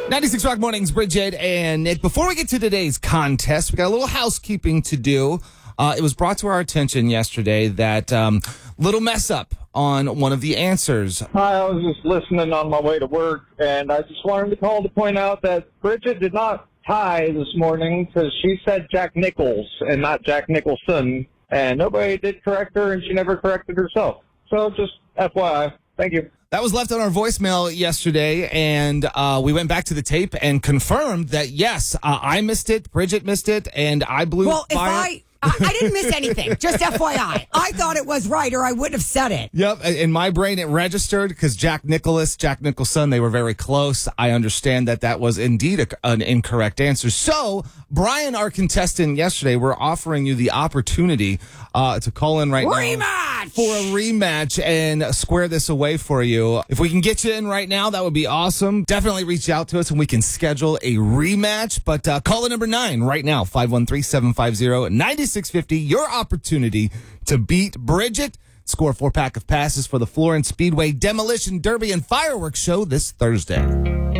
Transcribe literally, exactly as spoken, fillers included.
ninety-six Rock Mornings, Bridget and Nick. Before we get to today's contest, we got a little housekeeping to do. Uh, it was brought to our attention yesterday that um, little mess up on one of the answers. Hi, I was just listening on my way to work, and I just wanted to call to point out that Bridget did not tie this morning because she said Jack Nichols and not Jack Nicholson, and nobody did correct her, and she never corrected herself. So just F Y I. Thank you. That was left on our voicemail yesterday, and uh, we went back to the tape and confirmed that, yes, uh, I missed it, Bridget missed it, and I blew Well, if fire. I... I, I didn't miss anything. Just F Y I. I thought it was right, or I wouldn't have said it. Yep, in my brain it registered because Jack Nicholas, Jack Nicholson, they were very close. I understand that that was indeed a, an incorrect answer. So, Brian, our contestant yesterday, we're offering you the opportunity uh, to call in right Rematch! now for a rematch and square this away for you. If we can get you in right now, that would be awesome. Definitely reach out to us and we can schedule a rematch. But uh, call in number nine right now, five one three, seven five zero, nine six five zero. Your opportunity to beat Bridget. Score a four pack of passes for the Florence Speedway Demolition Derby and Fireworks Show this Thursday.